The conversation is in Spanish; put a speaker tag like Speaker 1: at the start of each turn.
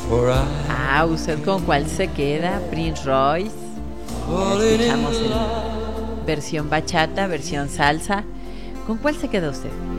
Speaker 1: ¿Usted con cuál se queda? Prince Royce. Escuchamos en versión bachata, versión salsa. ¿Con cuál se queda usted?